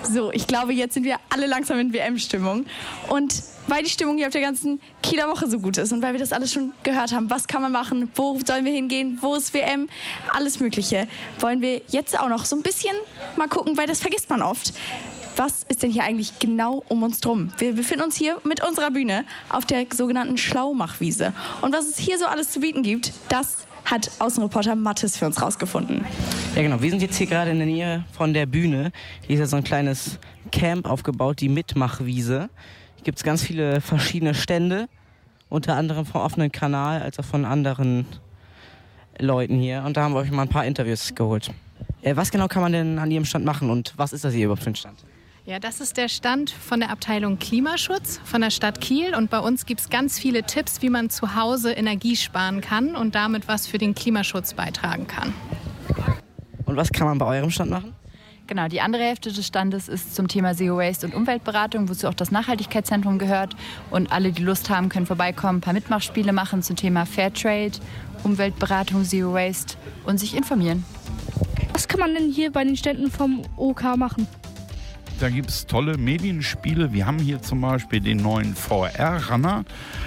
So, ich glaube, jetzt sind wir alle langsam in WM-Stimmung. Und weil die Stimmung hier auf der ganzen Kieler Woche so gut ist und weil wir das alles schon gehört haben, was kann man machen, wo sollen wir hingehen, wo ist WM, alles Mögliche, wollen wir jetzt auch noch so ein bisschen mal gucken, weil das vergisst man oft. Was ist denn hier eigentlich genau um uns drum? Wir befinden uns hier mit unserer Bühne auf der sogenannten Schlaumachwiese. Und was es hier so alles zu bieten gibt, das hat Außenreporter Mathis für uns rausgefunden. Ja genau, wir sind jetzt hier gerade in der Nähe von der Bühne. Hier ist ja so ein kleines Camp aufgebaut, die Mitmachwiese. Hier gibt es ganz viele verschiedene Stände, unter anderem vom offenen Kanal, als auch von anderen Leuten hier. Und da haben wir euch mal ein paar Interviews geholt. Was genau kann man denn an Ihrem Stand machen und was ist das hier überhaupt für ein Stand? Ja, das ist der Stand von der Abteilung Klimaschutz von der Stadt Kiel. Und bei uns gibt es ganz viele Tipps, wie man zu Hause Energie sparen kann und damit was für den Klimaschutz beitragen kann. Und was kann man bei eurem Stand machen? Genau, die andere Hälfte des Standes ist zum Thema Zero Waste und Umweltberatung, wozu auch das Nachhaltigkeitszentrum gehört. Und alle, die Lust haben, können vorbeikommen, ein paar Mitmachspiele machen zum Thema Fairtrade, Umweltberatung, Zero Waste und sich informieren. Was kann man denn hier bei den Ständen vom OK machen? Da gibt es tolle Medienspiele. Wir haben hier zum Beispiel den neuen VR-Runner.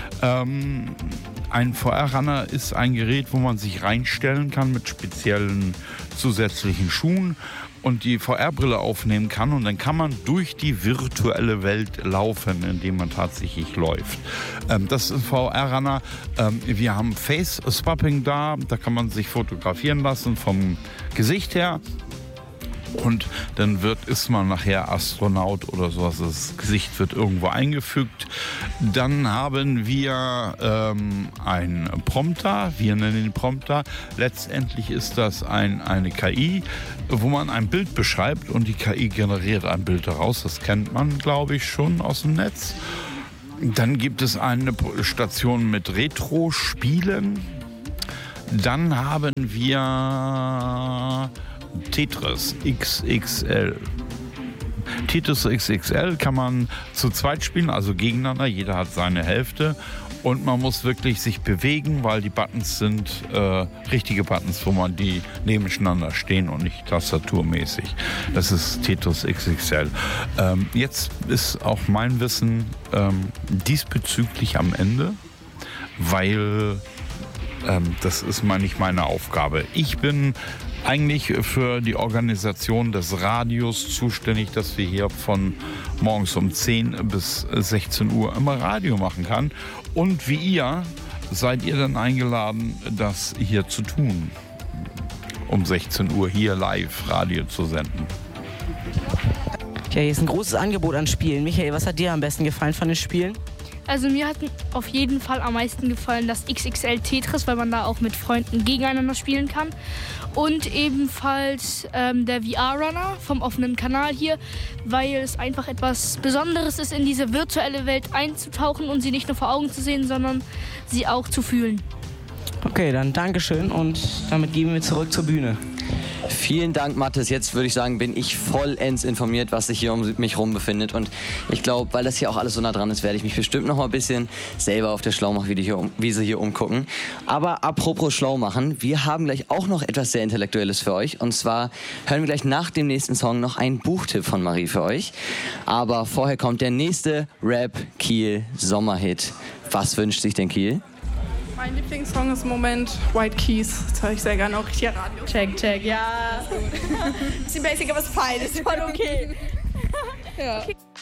Ein VR-Runner ist ein Gerät, wo man sich reinstellen kann mit speziellen zusätzlichen Schuhen und die VR-Brille aufnehmen kann. Und dann kann man durch die virtuelle Welt laufen, indem man tatsächlich läuft. Das ist ein VR-Runner. Wir haben Face-Swapping da. Da kann man sich fotografieren lassen vom Gesicht her. Und dann ist man nachher Astronaut oder sowas. Das Gesicht wird irgendwo eingefügt. Dann haben wir einen Prompter. Wir nennen ihn Prompter. Letztendlich ist das eine KI, wo man ein Bild beschreibt und die KI generiert ein Bild daraus. Das kennt man, glaube ich, schon aus dem Netz. Dann gibt es eine Station mit Retro-Spielen. Dann haben wir Tetris XXL. Tetris XXL kann man zu zweit spielen, also gegeneinander. Jeder hat seine Hälfte. Und man muss wirklich sich bewegen, weil die Buttons sind richtige Buttons, wo man die nebeneinander stehen und nicht tastaturmäßig. Das ist Tetris XXL. Jetzt ist auch mein Wissen diesbezüglich am Ende, weil das ist nicht meine Aufgabe. Ich bin eigentlich für die Organisation des Radios zuständig, dass wir hier von morgens um 10 bis 16 Uhr immer Radio machen kann. Und wie ihr seid ihr dann eingeladen, das hier zu tun. Um 16 Uhr hier live Radio zu senden. Ja, hier ist ein großes Angebot an Spielen. Michael, was hat dir am besten gefallen von den Spielen? Also mir hat auf jeden Fall am meisten gefallen das XXL Tetris, weil man da auch mit Freunden gegeneinander spielen kann. Und ebenfalls der VR-Runner vom offenen Kanal hier, weil es einfach etwas Besonderes ist, in diese virtuelle Welt einzutauchen und sie nicht nur vor Augen zu sehen, sondern sie auch zu fühlen. Okay, dann Dankeschön und damit gehen wir zurück zur Bühne. Vielen Dank, Mathis. Jetzt würde ich sagen, bin ich vollends informiert, was sich hier um mich rum befindet. Und ich glaube, weil das hier auch alles so nah dran ist, werde ich mich bestimmt noch mal ein bisschen selber auf der Schlaumach-Wiese hier umgucken. Aber apropos schlau machen, wir haben gleich auch noch etwas sehr Intellektuelles für euch. Und zwar hören wir gleich nach dem nächsten Song noch einen Buchtipp von Marie für euch. Aber vorher kommt der nächste Rap-Kiel-Sommerhit. Was wünscht sich denn Kiel? Mein Lieblingssong ist im Moment White Keys. Das höre ich sehr gerne auch richtig Radio. Check, ja. Bisschen basic, aber es ist fein, ist voll okay. Ja. Okay.